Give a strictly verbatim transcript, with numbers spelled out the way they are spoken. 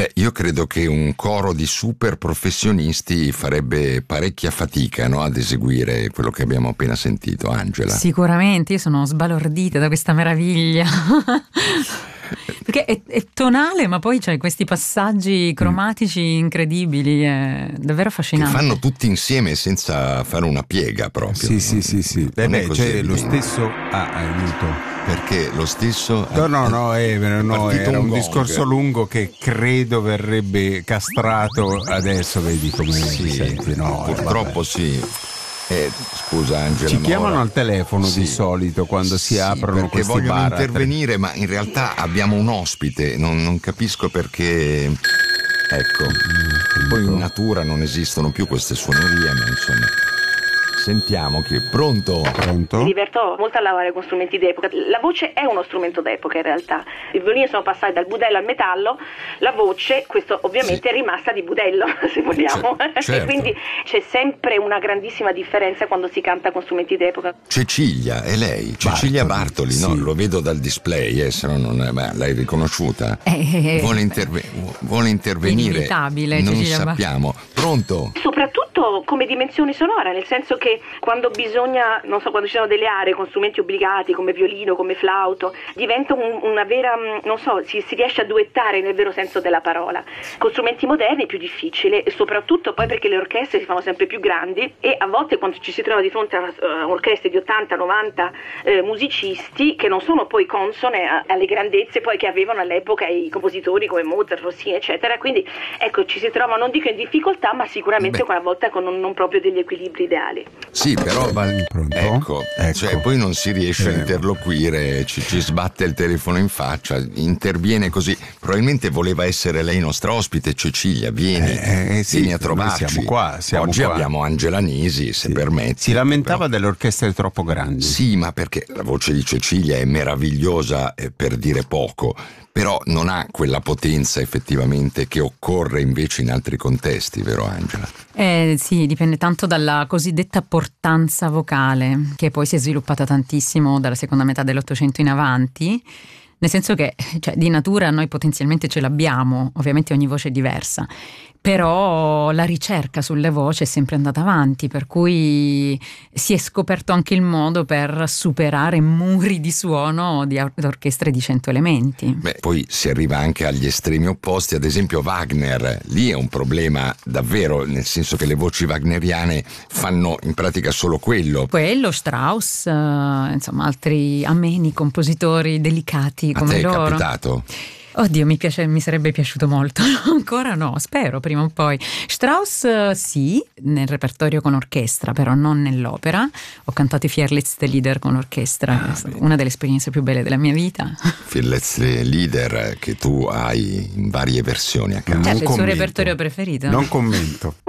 Beh, io credo che un coro di super professionisti farebbe parecchia fatica, no, ad eseguire quello che abbiamo appena sentito, Angela. Sicuramente, io sono sbalordita da questa meraviglia. Perché è, è tonale, ma poi c'è questi passaggi cromatici incredibili, è davvero affascinante. Che fanno tutti insieme senza fare una piega proprio. Sì, sì, sì, sì. Non Beh, è così c'è lo evidente. stesso ah, aiuto. Perché lo stesso No, no, no, eh, no partito era un un gong. discorso lungo che credo verrebbe castrato adesso, vedi come Sì, si sente, no? purtroppo vabbè. sì. Eh, scusa Angela, Ci ma chiamano ora- al telefono Sì. di solito quando si Sì, aprono perché questi vogliono baratri. intervenire, ma in realtà abbiamo un ospite, non, non capisco perché. Ecco, poi in natura non esistono più queste suonerie, ma insomma. Sentiamo che pronto. Pronto? Mi diverto molto a lavorare con strumenti d'epoca. La voce è uno strumento d'epoca in realtà. I violini sono passati dal budello al metallo, la voce, questo ovviamente Sì. è rimasta di budello, se vogliamo. Cer- certo. E quindi c'è sempre una grandissima differenza quando si canta con strumenti d'epoca. Cecilia, è lei, Cecilia Bartoli, Bartoli, no? sì. Lo vedo dal display, eh, se no non è, ma l'hai riconosciuta? Eh, Vuole, interve- vuole intervenire? Inimitabile, Non Cecilia Bar- sappiamo. Pronto? Soprattutto come dimensione sonora, nel senso che quando bisogna, non so, quando ci sono delle aree con strumenti obbligati come violino, come flauto, diventa un- una vera, non so, si, si riesce a duettare nel vero senso della parola. Con strumenti moderni è più difficile, e soprattutto poi perché le orchestre si fanno sempre più grandi e a volte quando ci si trova di fronte a uh, orchestre di ottanta novanta eh, musicisti che non sono poi consone a- alle grandezze poi che avevano all'epoca i compositori come Mozart, Rossini, eccetera. Quindi ecco, ci si trova, non dico in difficoltà, ma sicuramente Beh. una volta con non, non proprio degli equilibri ideali. Sì, però va- Pronto? ecco, Ecco. cioè, poi non si riesce a Eh. interloquire, ci, ci sbatte il telefono in faccia, interviene così. Probabilmente voleva essere lei nostra ospite, Cecilia, vieni, Eh, eh, sì, vieni a noi trovarci. siamo qua, siamo Oggi qua. abbiamo Angela Nisi, se Sì. permetti. Si lamentava però- delle orchestre troppo grandi. Sì, ma perché la voce di Cecilia è meravigliosa, eh, per dire poco, però non ha quella potenza effettivamente che occorre invece in altri contesti, vero Angela? Eh, sì, dipende tanto dalla cosiddetta portanza vocale, che poi si è sviluppata tantissimo dalla seconda metà dell'Ottocento in avanti, nel senso che cioè, di natura noi potenzialmente ce l'abbiamo, ovviamente ogni voce è diversa, però la ricerca sulle voci è sempre andata avanti, per cui si è scoperto anche il modo per superare muri di suono di or- orchestre di cento elementi. Beh, poi si arriva anche agli estremi opposti, ad esempio Wagner, lì è un problema davvero, nel senso che le voci wagneriane fanno in pratica solo quello. Quello, Strauss, eh, insomma altri ameni compositori delicati A come te è loro. capitato? Oddio, mi piace, mi sarebbe piaciuto molto. Ancora no, spero prima o poi. Strauss eh, sì, nel repertorio con orchestra, però non nell'opera. Ho cantato i Vierletzte-Lieder con orchestra, Ah, bene. una delle esperienze più belle della mia vita. Vierletzte Lieder che tu hai in varie versioni a casa. Non Certo, il suo commento. repertorio preferito. Non commento.